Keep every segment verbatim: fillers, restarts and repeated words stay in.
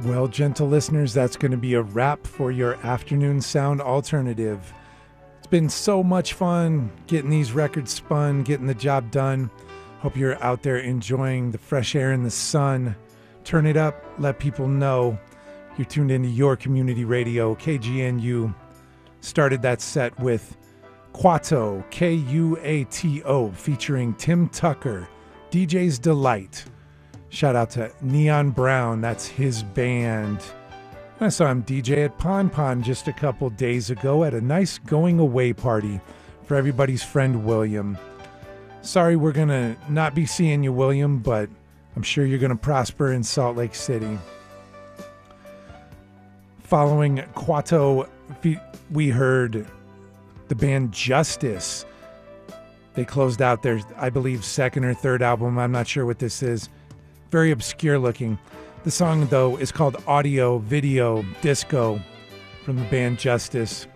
Well, gentle listeners, that's going to be a wrap for your afternoon sound alternative. It's been so much fun getting these records spun, getting the job done. Hope you're out there enjoying the fresh air and the sun. Turn it up, let people know you're tuned into your community radio, K G N U. Started that set with Quato, K U A T O, featuring Tim Tucker, D J's Delight. Shout out to Neon Brown, that's his band. I saw him D J at Pon Pon just a couple days ago at a nice going away party for everybody's friend William. Sorry we're going to not be seeing you, William, but I'm sure you're going to prosper in Salt Lake City. Following Quato, we heard the band Justice. They closed out their, I believe, second or third album. I'm not sure what this is. Very obscure looking. The song, though, is called Audio Video Disco from the band Justice.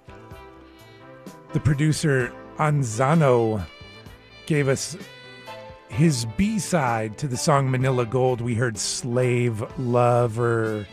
The producer Anzano gave us his B-side to the song Manila Gold. We heard Slave Lover.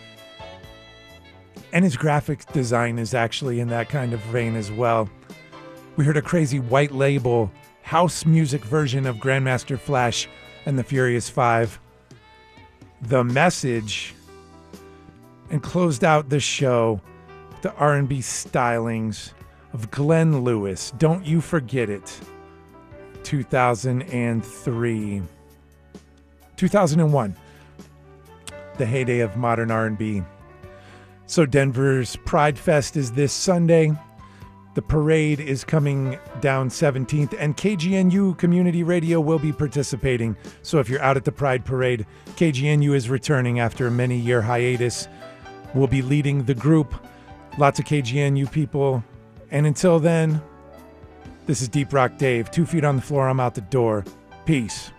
And his graphic design is actually in that kind of vein as well. We heard a crazy white label house music version of Grandmaster Flash and the Furious Five, The Message, and closed out the show with the R and B stylings of Glenn Lewis, Don't You Forget It, two thousand three. two thousand one, the heyday of modern R and B. So Denver's Pride Fest is this Sunday. The parade is coming down seventeenth, and K G N U Community Radio will be participating. So if you're out at the Pride Parade, K G N U is returning after a many-year hiatus. We'll be leading the group. Lots of K G N U people. And until then, this is Deep Rock Dave. Two feet on the floor, I'm out the door. Peace.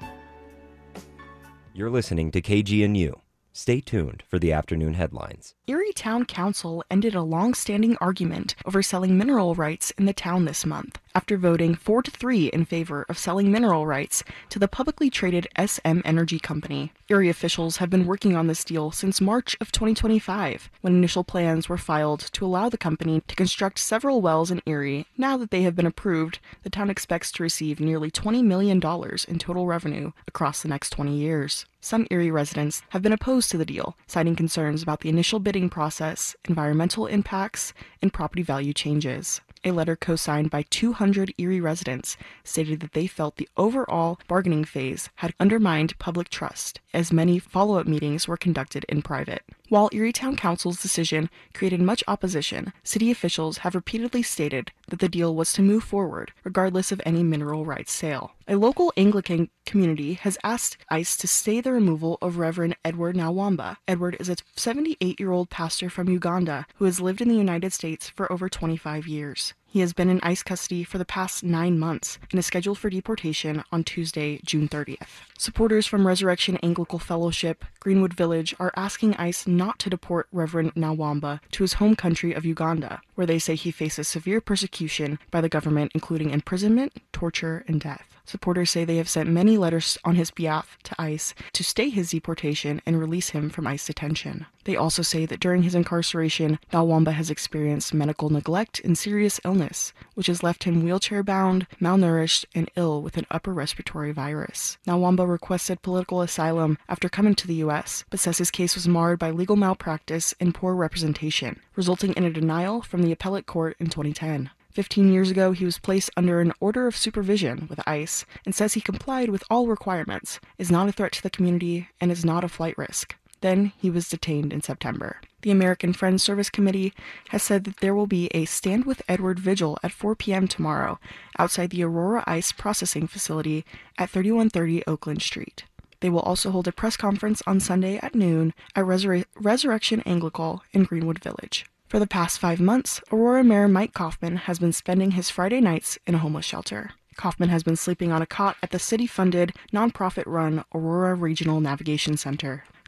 You're listening to K G N U. Stay tuned for the afternoon headlines. Erie Town Council ended a long-standing argument over selling mineral rights in the town this month, after voting four to three in favor of selling mineral rights to the publicly traded S M Energy Company. Erie officials have been working on this deal since March of twenty twenty-five, when initial plans were filed to allow the company to construct several wells in Erie. Now that they have been approved, the town expects to receive nearly twenty million dollars in total revenue across the next twenty years. Some Erie residents have been opposed to the deal, citing concerns about the initial bidding process, environmental impacts, and property value changes. A letter co-signed by two hundred Erie residents stated that they felt the overall bargaining phase had undermined public trust, as many follow-up meetings were conducted in private. While Erie Town Council's decision created much opposition, city officials have repeatedly stated that the deal was to move forward, regardless of any mineral rights sale. A local Anglican community has asked ICE to stay the removal of Reverend Edward Nawamba. Edward is a seventy-eight-year-old pastor from Uganda who has lived in the United States for over twenty-five years. He has been in ICE custody for the past nine months and is scheduled for deportation on Tuesday, June thirtieth. Supporters from Resurrection Anglican Fellowship, Greenwood Village, are asking ICE not to deport Reverend Nawamba to his home country of Uganda, where they say he faces severe persecution by the government, including imprisonment, torture, and death. Supporters say they have sent many letters on his behalf to ICE to stay his deportation and release him from ICE detention. They also say that during his incarceration, Nawamba has experienced medical neglect and serious illness, which has left him wheelchair-bound, malnourished, and ill with an upper respiratory virus. Nawamba requested political asylum after coming to the U S, but says his case was marred by legal malpractice and poor representation, resulting in a denial from the appellate court in twenty ten. Fifteen years ago, he was placed under an order of supervision with ICE and says he complied with all requirements, is not a threat to the community, and is not a flight risk. Then he was detained in September. The American Friends Service Committee has said that there will be a Stand with Edward vigil at four p.m. tomorrow outside the Aurora ICE processing facility at thirty-one thirty Oakland Street. They will also hold a press conference on Sunday at noon at Resur- Resurrection Anglican in Greenwood Village. For the past five months, Aurora Mayor Mike Kaufman has been spending his Friday nights in a homeless shelter. Kaufman has been sleeping on a cot at the city-funded, nonprofit-run Aurora Regional Navigation Center.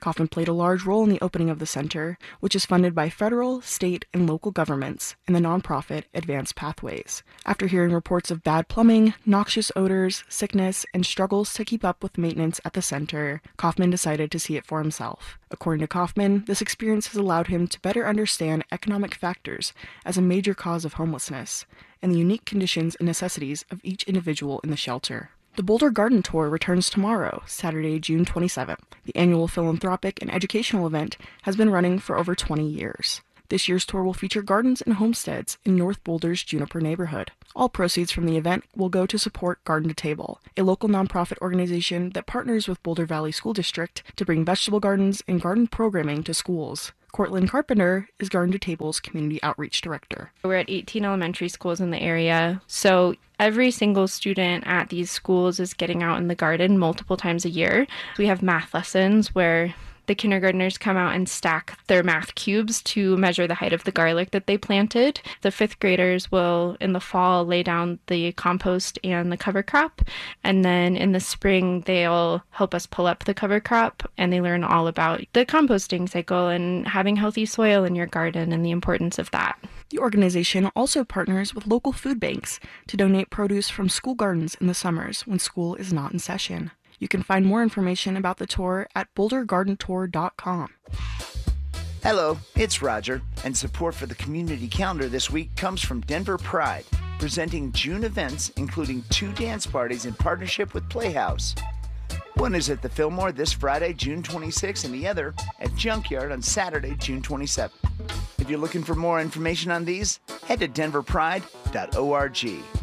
Kaufman played a large role in the opening of the center, which is funded by federal, state, and local governments and the nonprofit Advanced Pathways. After hearing reports of bad plumbing, noxious odors, sickness, and struggles to keep up with maintenance at the center, Kaufman decided to see it for himself. According to Kaufman, this experience has allowed him to better understand economic factors as a major cause of homelessness and the unique conditions and necessities of each individual in the shelter. The Boulder Garden Tour returns tomorrow, Saturday, June twenty-seventh. The annual philanthropic and educational event has been running for over twenty years. This year's tour will feature gardens and homesteads in North Boulder's Juniper neighborhood. All proceeds from the event will go to support Garden to Table, a local nonprofit organization that partners with Boulder Valley School District to bring vegetable gardens and garden programming to schools. Cortland Carpenter is Garden to Table's Community Outreach Director. We're at eighteen elementary schools in the area, so every single student at these schools is getting out in the garden multiple times a year. We have math lessons where the kindergartners come out and stack their math cubes to measure the height of the garlic that they planted. The fifth graders will, in the fall, lay down the compost and the cover crop. And then in the spring, they'll help us pull up the cover crop, and they learn all about the composting cycle and having healthy soil in your garden and the importance of that. The organization also partners with local food banks to donate produce from school gardens in the summers when school is not in session. You can find more information about the tour at boulder garden tour dot com. Hello, it's Roger, and support for the community calendar this week comes from Denver Pride, presenting June events including two dance parties in partnership with Playhouse. One is at the Fillmore this Friday, June twenty-sixth, and the other at Junkyard on Saturday, June twenty-seventh. If you're looking for more information on these, head to denver pride dot org.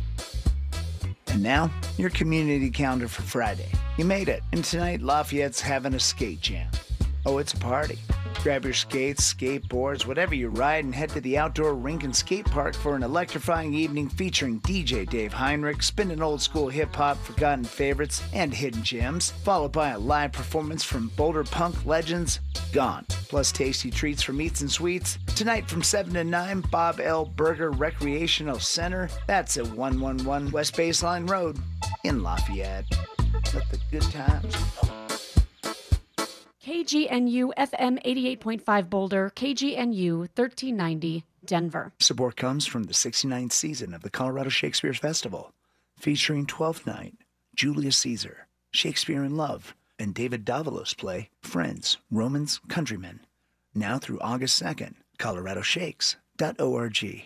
And now, your community calendar for Friday. You made it, and tonight Lafayette's having a skate jam. Oh, it's a party. Grab your skates, skateboards, whatever you ride, and head to the outdoor rink and skate park for an electrifying evening featuring D J Dave Heinrich, spinning old school hip-hop, forgotten favorites, and hidden gems, followed by a live performance from Boulder punk legends, Gaunt, plus tasty treats from Eats and Sweets. Tonight from seven to nine, Bob L. Burger Recreational Center. That's at one eleven West Baseline Road in Lafayette. Let the good times roll. K G N U F M eighty-eight point five Boulder, K G N U thirteen ninety Denver. Support comes from the sixty-ninth season of the Colorado Shakespeare Festival, featuring Twelfth Night, Julius Caesar, Shakespeare in Love, and David Davalos' play Friends, Romans, Countrymen. Now through August second, colorado shakes dot org.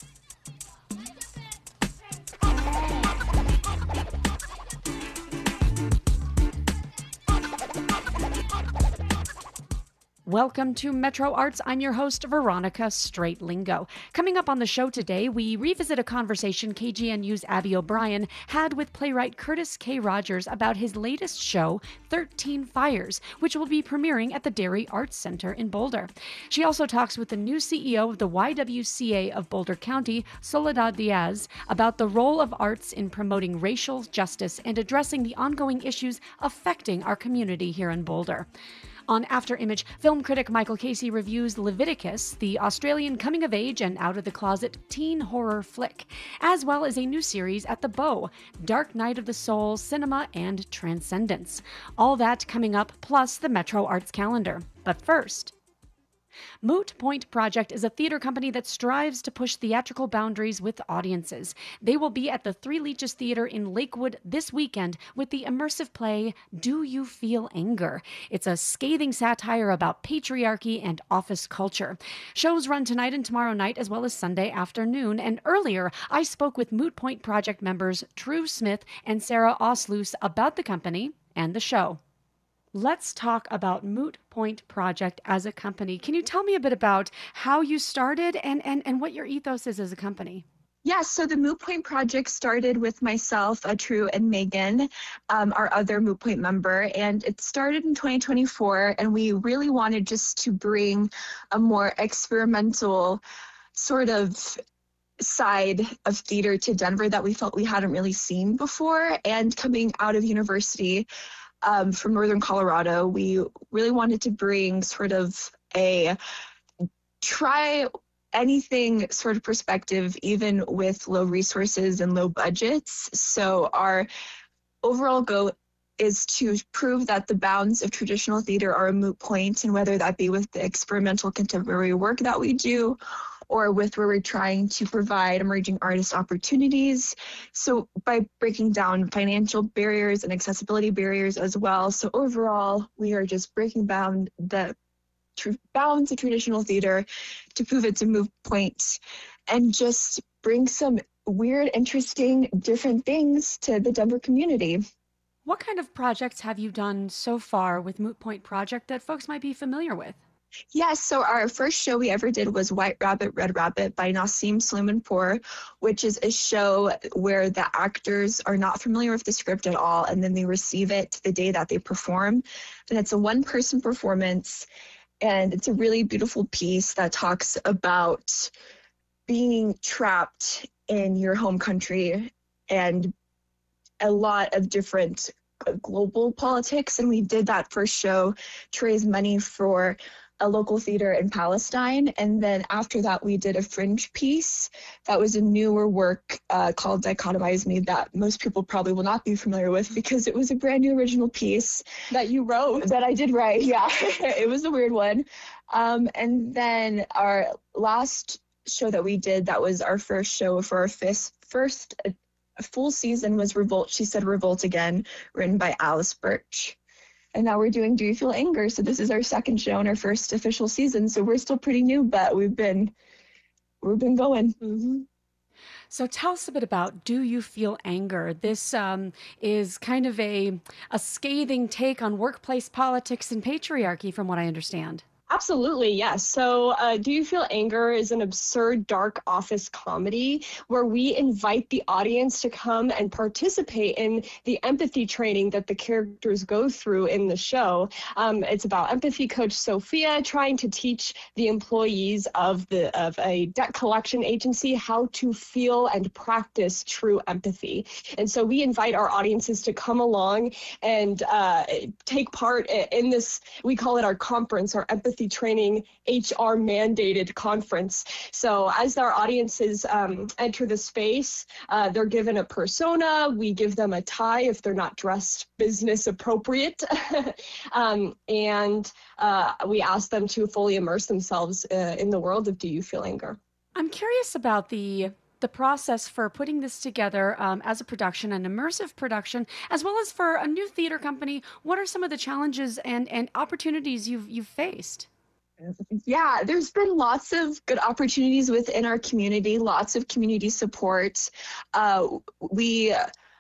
Welcome to Metro Arts. I'm your host, Veronica Straight-Lingo. Coming up on the show today, we revisit a conversation K G N U's Abby O'Brien had with playwright Curtis K. Rogers about his latest show, thirteen Fires, which will be premiering at the Dairy Arts Center in Boulder. She also talks with the new C E O of the Y W C A of Boulder County, Soledad Diaz, about the role of arts in promoting racial justice and addressing the ongoing issues affecting our community here in Boulder. On After Image, film critic Michael Casey reviews Leviticus, the Australian coming-of-age and out-of-the-closet teen horror flick, as well as a new series at The Bow, Dark Night of the Soul, Cinema, and Transcendence. All that coming up, plus the Metro Arts calendar. But first, Moot Point Project is a theater company that strives to push theatrical boundaries with audiences. They will be at the Three Leeches Theater in Lakewood this weekend with the immersive play, Do You Feel Anger? It's a scathing satire about patriarchy and office culture. Shows run tonight and tomorrow night as well as Sunday afternoon, and earlier I spoke with Moot Point Project members True Smith and Sarah Osloos about the company and the show. Let's talk about Moot Point Project as a company. Can you tell me a bit about how you started and, and, and what your ethos is as a company? Yes, yeah, so the Moot Point Project started with myself, uh, True, and Megan, um, our other Moot Point member, and it started in twenty twenty-four, and we really wanted just to bring a more experimental sort of side of theater to Denver that we felt we hadn't really seen before. And coming out of university, Um, from Northern Colorado, we really wanted to bring sort of a try anything sort of perspective, even with low resources and low budgets. So our overall goal is to prove that the bounds of traditional theater are a moot point, and whether that be with the experimental contemporary work that we do, or with where we're trying to provide emerging artist opportunities. So by breaking down financial barriers and accessibility barriers as well. So overall, we are just breaking down the tr- bounds of traditional theater to prove it's a moot point, and just bring some weird, interesting, different things to the Denver community. What kind of projects have you done so far with Moot Point Project that folks might be familiar with? Yes, so our first show we ever did was White Rabbit, Red Rabbit by Nassim Suleimanpour, which is a show where the actors are not familiar with the script at all, and then they receive it the day that they perform. And it's a one-person performance, and it's a really beautiful piece that talks about being trapped in your home country and a lot of different global politics. And we did that first show to raise money for a local theater in Palestine. And then after that, we did a fringe piece that was a newer work uh, called Dichotomize Me that most people probably will not be familiar with because it was a brand new original piece. That you wrote? That I did write, yeah. It was a weird one. Um, and then our last show that we did, that was our first show for our first, first uh, full season, was Revolt, She Said Revolt Again, written by Alice Birch. And now we're doing Do You Feel Anger? So this is our second show and our first official season. So we're still pretty new, but we've been we've been going. Mm-hmm. So tell us a bit about Do You Feel Anger? This um, is kind of a a scathing take on workplace politics and patriarchy, from what I understand. Absolutely, yes. So uh, Do You Feel Anger is an absurd, dark office comedy where we invite the audience to come and participate in the empathy training that the characters go through in the show. Um, it's about empathy coach Sophia trying to teach the employees of the of a debt collection agency how to feel and practice true empathy. And so we invite our audiences to come along and uh, take part in this, we call it our conference, our empathy training H R mandated conference. So as our audiences um, enter the space, uh, they're given a persona. We give them a tie if they're not dressed business appropriate. um, and uh, we ask them to fully immerse themselves uh, in the world of Do You Feel Anger? I'm curious about the the process for putting this together um, as a production, an immersive production, as well as for a new theater company. What are some of the challenges and, and opportunities you've you've faced? Yeah, there's been lots of good opportunities within our community, lots of community support. Uh, we,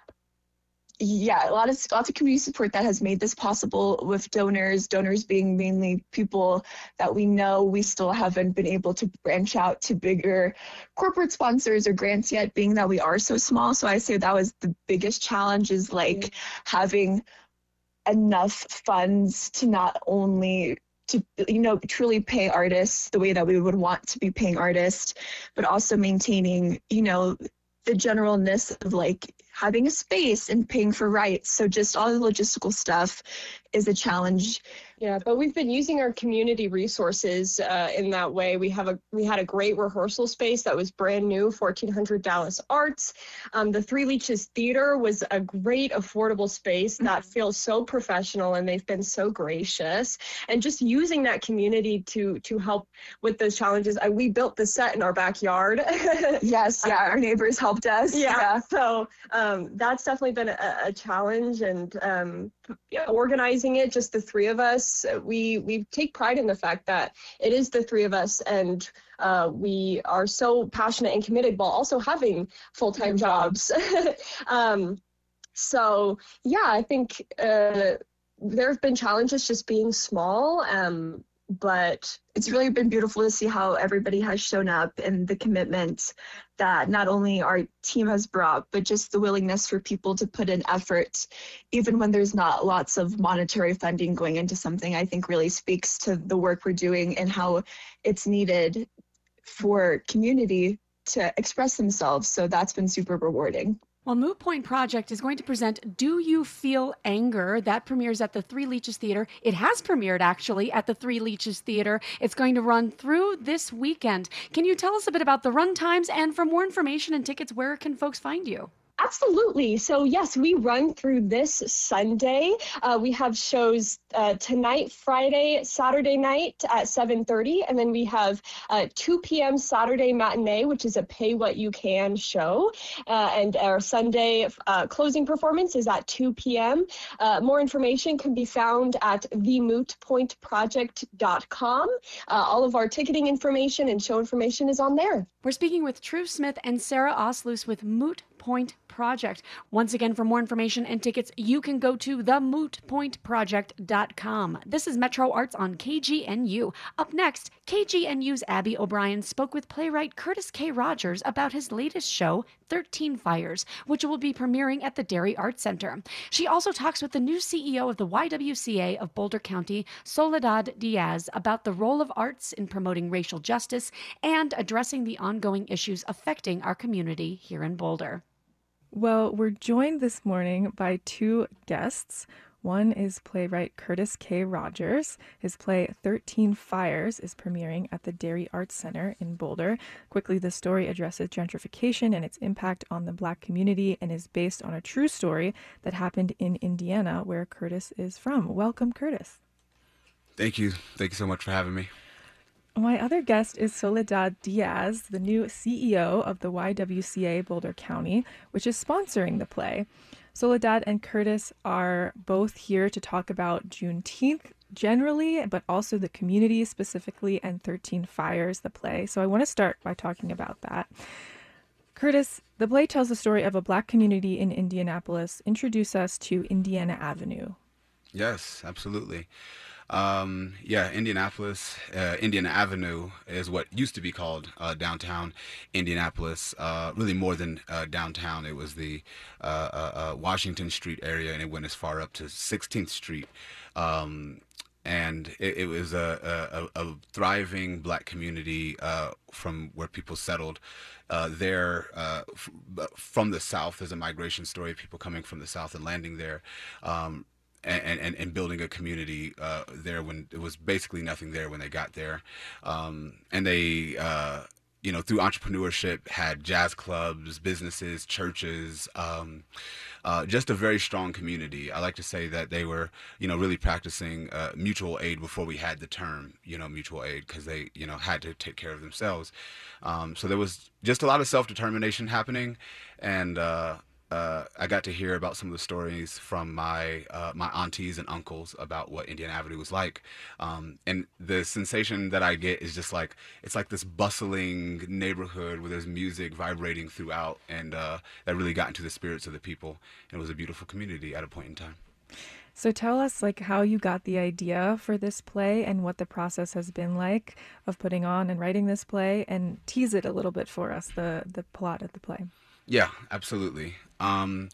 yeah, a lot of lots of community support that has made this possible with donors, donors being mainly people that we know. We still haven't been able to branch out to bigger corporate sponsors or grants yet, being that we are so small. So I say that was the biggest challenge, is like mm-hmm. having enough funds to not only to, you know, truly pay artists the way that we would want to be paying artists, but also maintaining, you know, the generalness of like having a space and paying for rights. So just all the logistical stuff is a challenge. Yeah, but we've been using our community resources uh, in that way. We have a we had a great rehearsal space that was brand new, fourteen hundred Dallas Arts. Um, the Three Leeches Theater was a great, affordable space that mm-hmm. feels so professional, and they've been so gracious. And just using that community to to help with those challenges. I, we built the set in our backyard. Yes, yeah, our neighbors helped us. Yeah, yeah. so um, that's definitely been a, a challenge, and um, yeah, organizing it, just the three of us. We we take pride in the fact that it is the three of us, and uh, we are so passionate and committed while also having full-time jobs. um, so yeah, I think uh, there have been challenges just being small, um, but it's really been beautiful to see how everybody has shown up and the commitment that not only our team has brought, but just the willingness for people to put in effort, even when there's not lots of monetary funding going into something, I think really speaks to the work we're doing and how it's needed for community to express themselves. So that's been super rewarding. Well, Moot Point Project is going to present Do You Feel Anger? That premieres at the Three Leeches Theater. It has premiered, actually, at the Three Leeches Theater. It's going to run through this weekend. Can you tell us a bit about the run times, and for more information and tickets, where can folks find you? Absolutely. So yes, we run through this Sunday. Uh, we have shows uh, tonight, Friday, Saturday night at seven thirty, and then we have uh, two p.m. Saturday matinee, which is a pay what you can show, uh, and our Sunday uh, closing performance is at two p.m. Uh, more information can be found at the moot point project dot com. Uh, all of our ticketing information and show information is on there. We're speaking with True Smith and Sarah Osluis with Moot Point Project. Once again, for more information and tickets, you can go to the moot point project dot com. This is Metro Arts on K G N U. Up next, K G N U's Abby O'Brien spoke with playwright Curtis K. Rogers about his latest show, thirteen Fires, which will be premiering at the Dairy Arts Center. She also talks with the new C E O of the Y W C A of Boulder County, Soledad Diaz, about the role of arts in promoting racial justice and addressing the ongoing issues affecting our community here in Boulder. Well, we're joined this morning by two guests. One is playwright Curtis K. Rogers. His play thirteen Fires is premiering at the Dairy Arts Center in Boulder. Quickly, the story addresses gentrification and its impact on the Black community and is based on a true story that happened in Indiana, where Curtis is from. Welcome, Curtis. Thank you. Thank you so much for having me. My other guest is Soledad Diaz, the new C E O of the Y W C A Boulder County, which is sponsoring the play. Soledad and Curtis are both here to talk about Juneteenth generally, but also the community specifically, and thirteen Fires, the play. So I want to start by talking about that. Curtis, the play tells the story of a Black community in Indianapolis. Introduce us to Indiana Avenue. Yes, absolutely. Um, yeah, Indianapolis, uh, Indiana Avenue is what used to be called uh, downtown Indianapolis, uh, really more than uh, downtown. It was the uh, uh, uh, Washington Street area, and it went as far up to sixteenth Street. Um, and it, it was a, a, a thriving Black community uh, from where people settled uh, there uh, f- from the South. There's a migration story of people coming from the South and landing there. Um, And, and, and building a community uh, there when it was basically nothing there when they got there. Um, and they, uh, you know, through entrepreneurship, had jazz clubs, businesses, churches, um, uh, just a very strong community. I like to say that they were, you know, really practicing uh, mutual aid before we had the term, you know, mutual aid, because they, you know, had to take care of themselves. Um, so there was just a lot of self-determination happening. And, uh, Uh, I got to hear about some of the stories from my uh, my aunties and uncles about what Indiana Avenue was like, um, and the sensation that I get is just like it's like this bustling neighborhood where there's music vibrating throughout, and uh, that really got into the spirits of the people. And it was a beautiful community at a point in time. So tell us like how you got the idea for this play and what the process has been like of putting on and writing this play, and tease it a little bit for us, the the plot of the play. Yeah, absolutely. Um,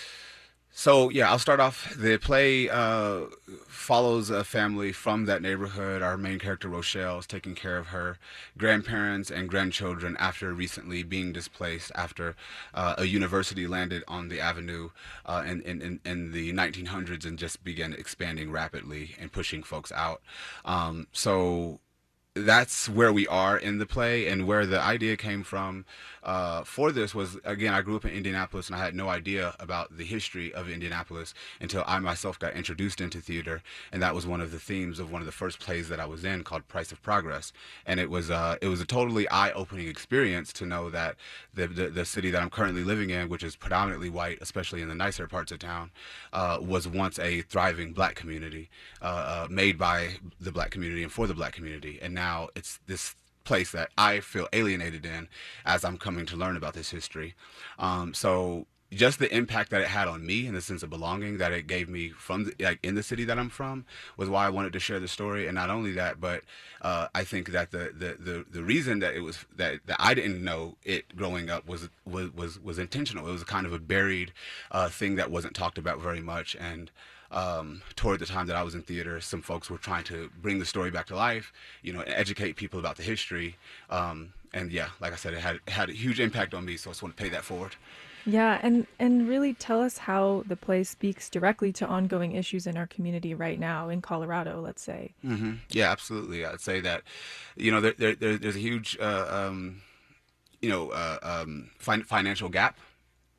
so, yeah, I'll start off. The play uh, follows a family from that neighborhood. Our main character, Rochelle, is taking care of her grandparents and grandchildren after recently being displaced after uh, a university landed on the avenue uh, in, in, in the nineteen hundreds and just began expanding rapidly and pushing folks out. Um, so that's where we are in the play, and where the idea came from uh, for this was, again, I grew up in Indianapolis, and I had no idea about the history of Indianapolis until I myself got introduced into theater, and that was one of the themes of one of the first plays that I was in, called Price of Progress. And it was uh, it was a totally eye-opening experience to know that the, the the city that I'm currently living in, which is predominantly white, especially in the nicer parts of town, uh, was once a thriving Black community, uh, uh, made by the Black community and for the Black community. And now Now it's this place that I feel alienated in as I'm coming to learn about this history. Um, so just the impact that it had on me and the sense of belonging that it gave me from the, like in the city that I'm from was why I wanted to share the story. And not only that, but uh, I think that the, the the the reason that it was that, that I didn't know it growing up was was was, was intentional. It was kind of a buried uh, thing that wasn't talked about very much. And Um, toward the time that I was in theater, some folks were trying to bring the story back to life, you know, and educate people about the history. Um, and yeah, like I said, it had it had a huge impact on me, so I just want to pay that forward. Yeah, and, and really tell us how the play speaks directly to ongoing issues in our community right now in Colorado, let's say. Mm-hmm. Yeah, absolutely. I'd say that, you know, there, there, there's a huge, uh, um, you know, uh, um, fin- financial gap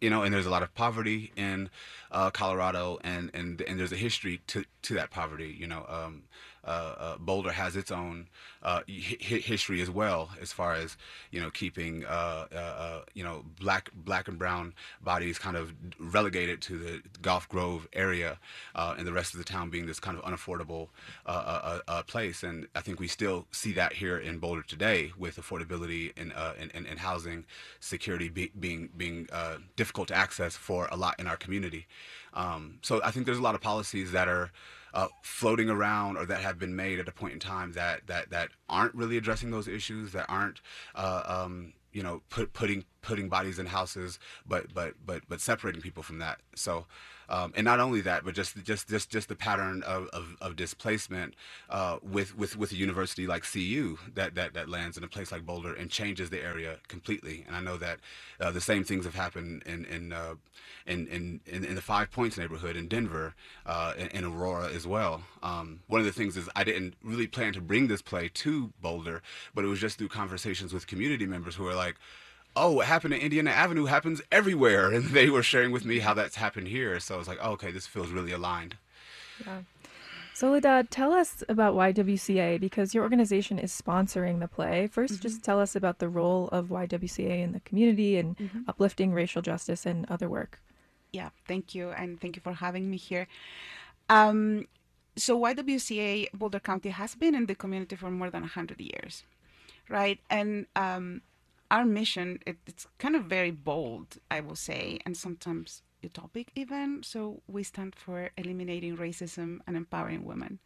you know, and there's a lot of poverty in uh, Colorado, and, and and there's a history to to that poverty. You know, um, uh, uh, Boulder has its own uh, hi- history as well, as far as, you know, keeping uh, uh, uh, you know, black black and brown bodies kind of relegated to the Golf Grove area, uh, and the rest of the town being this kind of unaffordable uh, uh, uh, place. And I think we still see that here in Boulder today, with affordability and uh, and, and, and housing security be, being being uh, difficult to access for a lot in our community. Um, so I think there's a lot of policies that are uh, floating around, or that have been made at a point in time, that that that aren't really addressing those issues, that aren't uh, um, you know, put, putting putting bodies in houses, but but but but separating people from that. So. Um, and not only that, but just just just just the pattern of, of, of displacement uh, with with with a university like C U that, that that lands in a place like Boulder and changes the area completely. And I know that uh, the same things have happened in in, uh, in in in in the Five Points neighborhood in Denver, uh, in, in Aurora as well. Um, one of the things is I didn't really plan to bring this play to Boulder, but it was just through conversations with community members who were like, oh, what happened in Indiana Avenue happens everywhere. And they were sharing with me how that's happened here. So I was like, oh, okay, this feels really aligned. Yeah. Soledad, tell us about Y W C A, because your organization is sponsoring the play. First, mm-hmm. just tell us about the role of Y W C A in the community and mm-hmm. uplifting racial justice and other work. Yeah, thank you. And thank you for having me here. Um, so Y W C A Boulder County has been in the community for more than one hundred years, right? And um, our mission, it, it's kind of very bold, I will say, and sometimes utopic even. So we stand for eliminating racism and empowering women.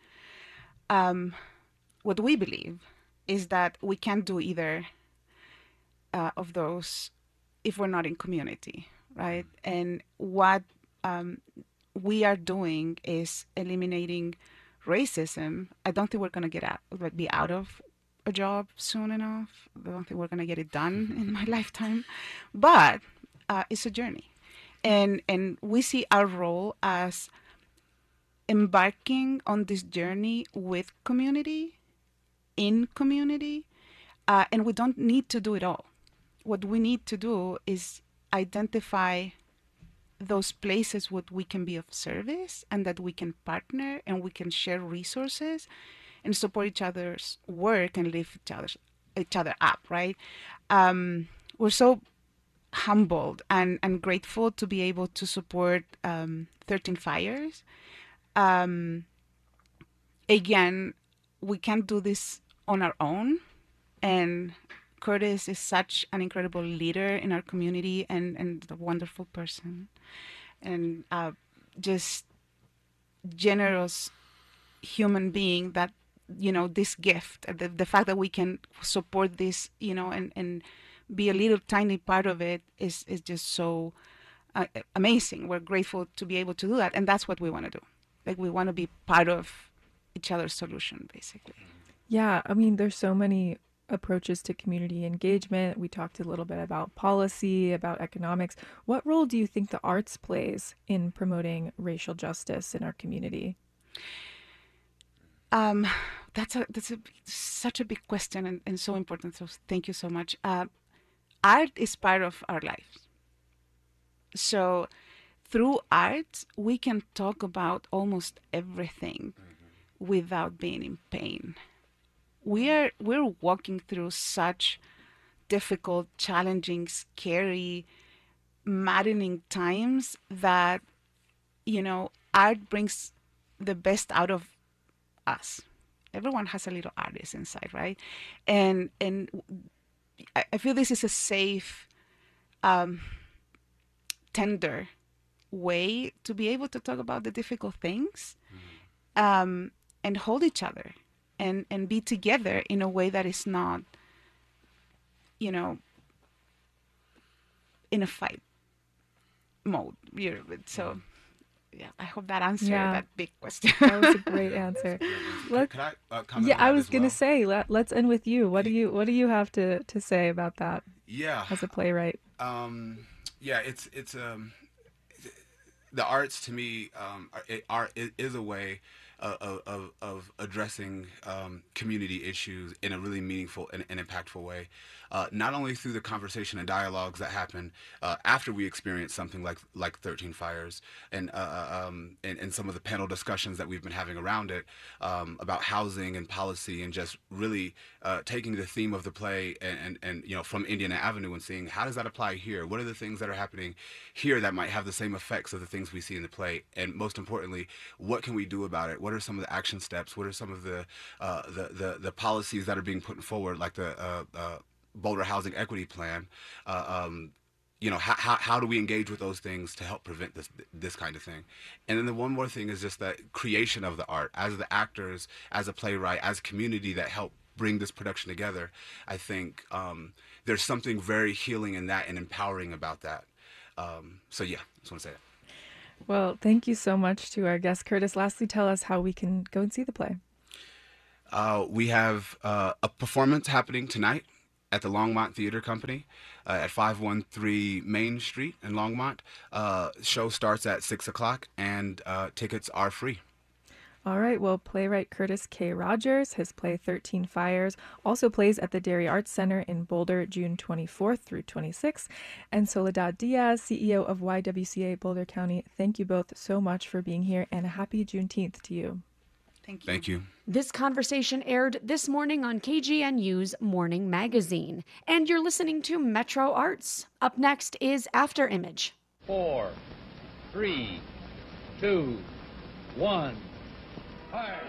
Um, what we believe is that we can't do either uh, of those if we're not in community, right? And what um, we are doing is eliminating racism. I don't think we're going to get out, like, be out of a job soon enough. I don't think we're going to get it done in my lifetime, but uh, it's a journey. And and we see our role as embarking on this journey with community, in community, uh, and we don't need to do it all. What we need to do is identify those places where we can be of service and that we can partner and we can share resources and support each other's work and lift each other, each other up, right? Um, we're so humbled and, and grateful to be able to support um, thirteen Fires. Um, again, we can't do this on our own. And Curtis is such an incredible leader in our community and, and a wonderful person. And uh, just generous human being that, you know, this gift, the, the fact that we can support this, you know, and, and be a little tiny part of it is, is just so uh, amazing. We're grateful to be able to do that. And that's what we want to do. Like, we want to be part of each other's solution, basically. Yeah, I mean, there's so many approaches to community engagement. We talked a little bit about policy, about economics. What role do you think the arts plays in promoting racial justice in our community? Um, that's a that's a such a big question and, and so important. So thank you so much. Uh, art is part of our lives. So through art, we can talk about almost everything mm-hmm. without being in pain. We are we're walking through such difficult, challenging, scary, maddening times that, you know, art brings the best out of us. Everyone has a little artist inside, right? And and I feel this is a safe, um, tender way to be able to talk about the difficult things, mm-hmm. um, and hold each other and, and be together in a way that is not, you know, in a fight mode. You know, so. Yeah, I hope that answered yeah. that big question. That was a great answer. Let, Can I uh, comment Yeah, on I that was as gonna well? say let, let's end with you. What do you what do you have to, to say about that? Yeah, as a playwright. Um, yeah, it's it's um, the arts to me, um, it, art is a way of, of, of addressing um, community issues in a really meaningful and, and impactful way. Uh, not only through the conversation and dialogues that happen uh, after we experience something like like thirteen Fires, and, uh, um, and and some of the panel discussions that we've been having around it um, about housing and policy, and just really uh, taking the theme of the play and, and and you know, from Indiana Avenue, and seeing how does that apply here. What are the things that are happening here that might have the same effects of the things we see in the play, and most importantly, what can we do about it? What are some of the action steps? What are some of the uh, the, the the policies that are being put forward, like the uh, uh, Boulder Housing Equity Plan? Uh, um, you know, how, how, how do we engage with those things to help prevent this this kind of thing? And then the one more thing is just that creation of the art, as the actors, as a playwright, as a community that help bring this production together. I think um, there's something very healing in that and empowering about that. Um, so yeah, I just want to say that. Well, thank you so much to our guest, Curtis. Lastly, tell us how we can go and see the play. Uh, we have uh, a performance happening tonight at the Longmont Theater Company uh, at five one three Main Street in Longmont. Uh, show starts at six o'clock, and uh, tickets are free. All right, well, playwright Curtis K. Rogers, his play thirteen Fires, also plays at the Dairy Arts Center in Boulder June twenty-fourth through twenty-sixth. And Soledad Diaz, C E O of Y W C A Boulder County, thank you both so much for being here, and a happy Juneteenth to you. Thank you. Thank you. This conversation aired this morning on K G N U's Morning Magazine. And you're listening to Metro Arts. Up next is After Image. Four, three, two, one. Fire.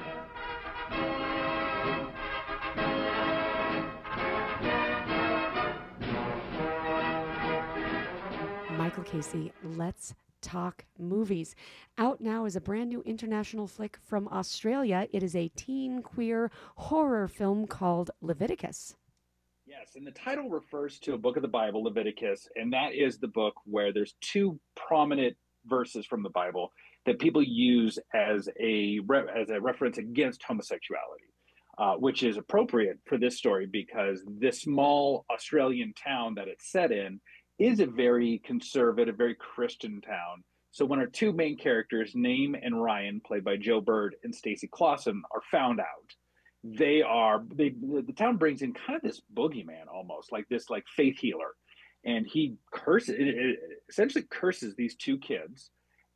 Michael Casey, let's talk movies. Out now is a brand new international flick from Australia. It is a teen queer horror film called Leviticus. Yes, and the title refers to a book of the Bible, Leviticus, and that is the book where there's two prominent verses from the Bible that people use as a as a reference against homosexuality, uh, which is appropriate for this story because this small Australian town that it's set in is a very conservative, very Christian town. So when our two main characters, Naeem and Ryan, played by Joe Bird and Stacey Clausen, are found out, they are they the town brings in kind of this boogeyman, almost like this like faith healer, and he curses it, it essentially curses these two kids.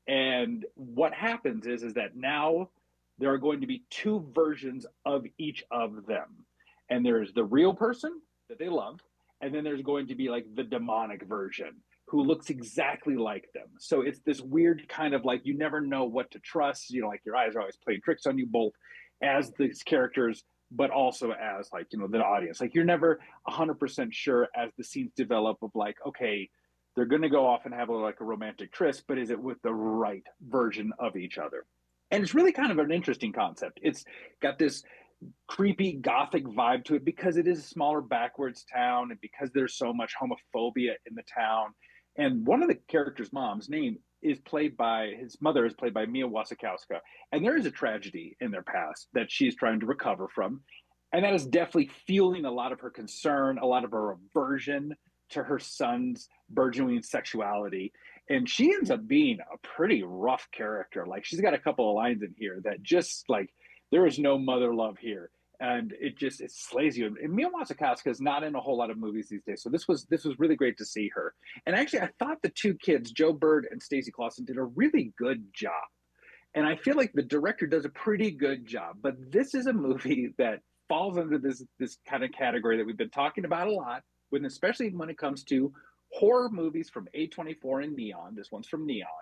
And what happens is is that now there are going to be two versions of each of them, and there's the real person that they love, and then there's going to be like the demonic version who looks exactly like them. So it's this weird kind of like, you never know what to trust. You know, like your eyes are always playing tricks on you, both as these characters, but also as like, you know, the audience. Like you're never one hundred percent sure as the scenes develop of like, okay, they're going to go off and have a, like a romantic tryst, but is it with the right version of each other? And it's really kind of an interesting concept. It's got this creepy gothic vibe to it because it is a smaller backwards town and because there's so much homophobia in the town. And one of the characters' mom's name is played by, his mother is played by Mia Wasikowska. And there is a tragedy in their past that she's trying to recover from. And that is definitely fueling a lot of her concern, a lot of her aversion to her son's burgeoning sexuality. And she ends up being a pretty rough character. Like she's got a couple of lines in here that just like, there is no mother love here. And it just, it slays you. And Mia Wasikowska is not in a whole lot of movies these days. So this was, this was really great to see her. And actually, I thought the two kids, Joe Bird and Stacey Clausen, did a really good job. And I feel like the director does a pretty good job. But this is a movie that falls under this, this kind of category that we've been talking about a lot, when, especially when it comes to horror movies from A twenty-four and Neon. This one's from Neon,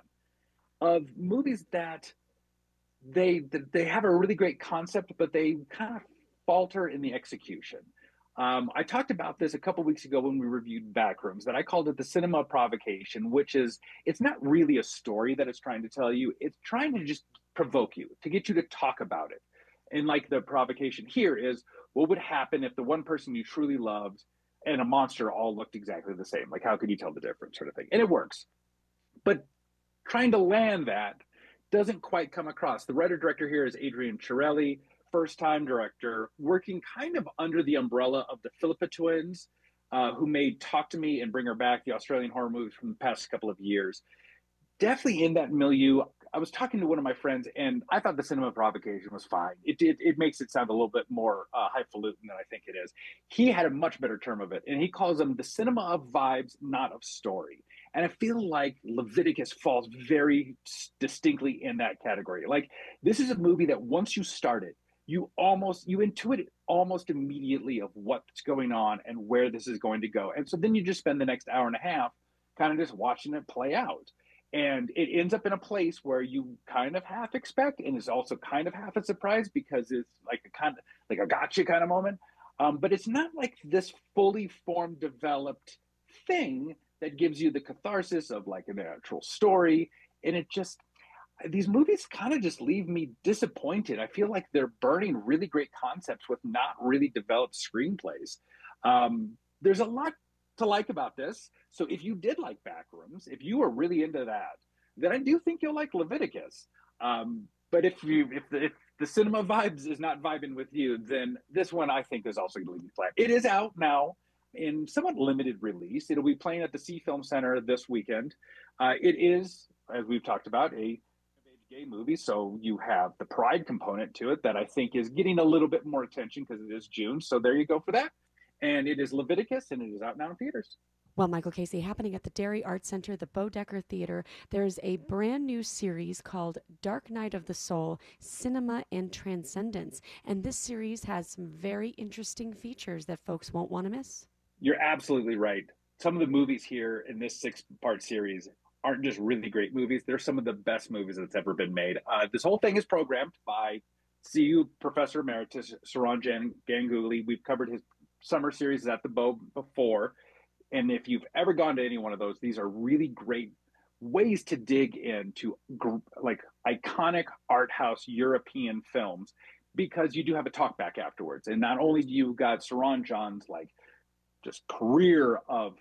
of movies that they they have a really great concept, but they kind of falter in the execution. Um, I talked about this a couple weeks ago when we reviewed Backrooms, that I called it the cinema provocation, which is, it's not really a story that it's trying to tell you. It's trying to just provoke you, to get you to talk about it. And like the provocation here is, what would happen if the one person you truly loved and a monster all looked exactly the same? Like, how could you tell the difference, sort of thing? And it works. But trying to land that doesn't quite come across. The writer-director here is Adrian Chiarelli, first-time director, working kind of under the umbrella of the Philippa twins, uh, who made Talk to Me and Bring Her Back, the Australian horror movies from the past couple of years. Definitely in that milieu. I was talking to one of my friends, and I thought the cinema of provocation was fine. It it, it makes it sound a little bit more uh, highfalutin than I think it is. He had a much better term of it, and he calls them the cinema of vibes, not of story. And I feel like Leviticus falls very distinctly in that category. Like, this is a movie that once you start it, you almost, you intuit it almost immediately of what's going on and where this is going to go. And so then you just spend the next hour and a half kind of just watching it play out. And it ends up in a place where you kind of half expect, and is also kind of half a surprise, because it's like a kind of like a gotcha kind of moment. Um, but it's not like this fully formed, developed thing that gives you the catharsis of like an actual story. And it just, these movies kind of just leave me disappointed. I feel like they're burning really great concepts with not really developed screenplays. Um, there's a lot to like about this. So if you did like Backrooms, if you were really into that, then I do think you'll like Leviticus. Um, but if you if the, if the cinema vibes is not vibing with you, then this one I think is also going to leave you flat. It is out now in somewhat limited release. It'll be playing at the Sea Film Center this weekend. Uh, it is, as we've talked about, a gay movie, so you have the pride component to it that I think is getting a little bit more attention because it is June. So there you go for that. And it is Leviticus, and it is out now in theaters. Well, Michael Casey, happening at the Derry Arts Center, the Bodecker Theater, there's a brand new series called Dark Night of the Soul, Cinema and Transcendence. And this series has some very interesting features that folks won't want to miss. You're absolutely right. Some of the movies here in this six-part series aren't just really great movies. They're some of the best movies that's ever been made. Uh, this whole thing is programmed by C U Professor Emeritus Saran Jan- Ganguly. We've covered his summer series at the Bo before. And if you've ever gone to any one of those, these are really great ways to dig into gr- like iconic art house European films, because you do have a talk back afterwards. And not only do you got Saran Jan's like just career of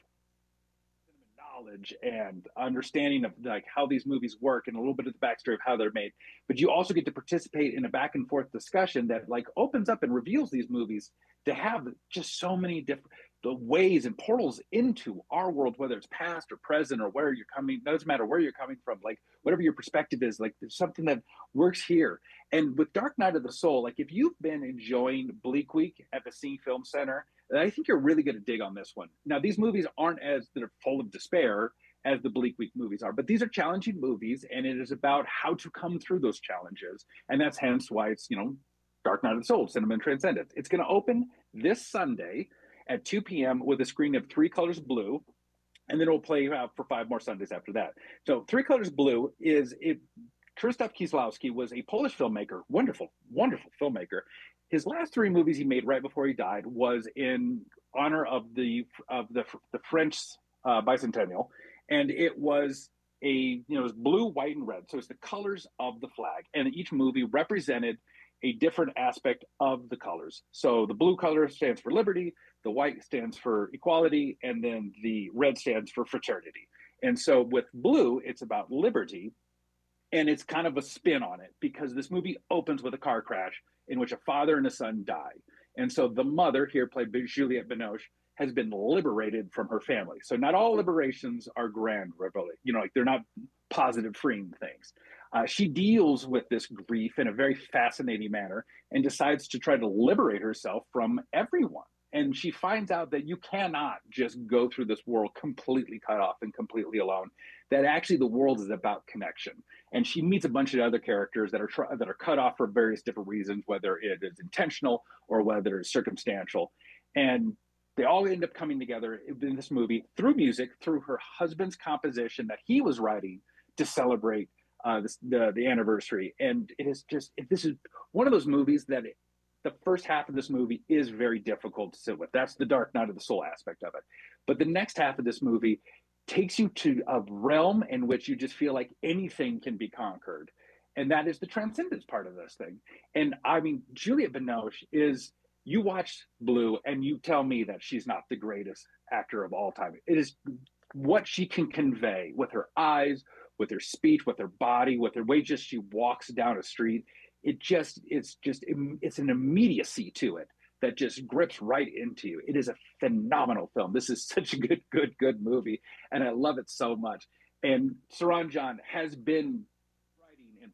knowledge and understanding of like how these movies work and a little bit of the backstory of how they're made, but you also get to participate in a back and forth discussion that like opens up and reveals these movies to have just so many different the ways and portals into our world, whether it's past or present or where you're coming. Doesn't matter where you're coming from, like whatever your perspective is, like there's something that works here. And with Dark Night of the Soul, like if you've been enjoying Bleak Week at the Sea Film Center, I think you're really going to dig on this one. Now, these movies aren't as they're full of despair as the Bleak Week movies are, but these are challenging movies, and it is about how to come through those challenges. And that's hence why it's, you know, Dark Night of the Soul, Cinema and Transcendence. It's going to open this Sunday at two p.m. with a screening of Three Colors Blue, and then it will play out for five more Sundays after that. So Three Colors Blue is it. Krzysztof Kieslowski was a Polish filmmaker, wonderful, wonderful filmmaker. His last three movies he made right before he died was in honor of the of the the French uh, bicentennial, and it was a you know it was blue, white, and red. So it's the colors of the flag, and each movie represented a different aspect of the colors. So the blue color stands for liberty, the white stands for equality, and then the red stands for fraternity. And so with blue, it's about liberty, and it's kind of a spin on it because this movie opens with a car crash in which a father and a son die. And so the mother, here played by Juliette Binoche, has been liberated from her family. So not all liberations are grand, you know, like they're not positive freeing things. Uh, she deals with this grief in a very fascinating manner and decides to try to liberate herself from everyone. And she finds out that you cannot just go through this world completely cut off and completely alone, that actually the world is about connection. And she meets a bunch of other characters that are tr- that are cut off for various different reasons, whether it is intentional or whether it's circumstantial. And they all end up coming together in this movie through music, through her husband's composition that he was writing to celebrate uh, this, the the anniversary. And it is just, this is one of those movies that it, the first half of this movie is very difficult to sit with. That's the Dark Night of the Soul aspect of it. But the next half of this movie takes you to a realm in which you just feel like anything can be conquered. And that is the transcendence part of this thing. And I mean, Juliette Binoche is, you watch Blue and you tell me that she's not the greatest actor of all time. It is what she can convey with her eyes, with her speech, with her body, with her way just she walks down a street. It just, it's just, it's an immediacy to it that just grips right into you. It is a phenomenal film. This is such a good, good, good movie. And I love it so much. And Saran Jan has been writing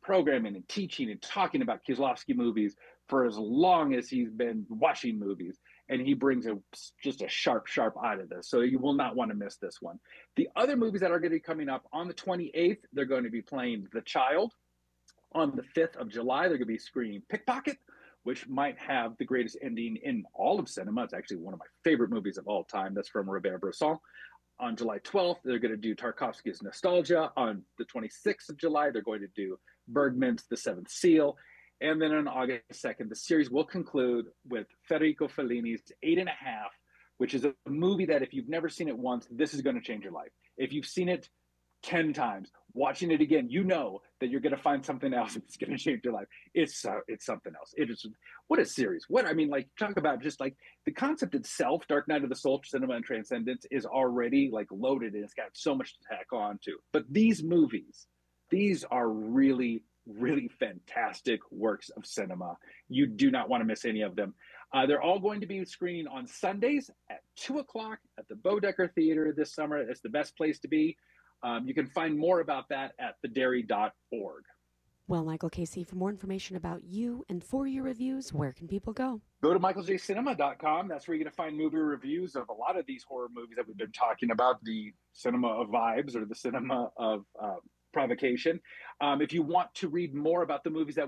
programming and teaching and talking about Kieslowski movies for as long as he's been watching movies. And he brings a just a sharp, sharp eye to this. So you will not want to miss this one. The other movies that are going to be coming up on the twenty-eighth, they're going to be playing The Child. On the fifth of July, they're going to be screening Pickpocket, which might have the greatest ending in all of cinema. It's actually one of my favorite movies of all time. That's from Robert Bresson. On July twelfth, they're going to do Tarkovsky's Nostalgia. On the twenty-sixth of July, they're going to do Bergman's The Seventh Seal. And then on August second, the series will conclude with Federico Fellini's Eight and a Half, which is a movie that if you've never seen it once, this is going to change your life. If you've seen it ten times, watching it again, you know that you're going to find something else that's going to change your life. It's uh, it's something else. It is, what a series. What, I mean, like, talk about just like the concept itself, Dark Night of the Soul, Cinema and Transcendence, is already like loaded and it's got so much to tack on to. But these movies, these are really, really fantastic works of cinema. You do not want to miss any of them. Uh, they're all going to be screening on Sundays at two o'clock at the Bodecker Theater this summer. It's the best place to be. Um, you can find more about that at the dairy dot org. Well, Michael Casey, for more information about you and for your reviews, where can people go? Go to michael j cinema dot com. That's where you're going to find movie reviews of a lot of these horror movies that we've been talking about, the cinema of vibes or the cinema of uh, provocation. Um, if you want to read more about the movies that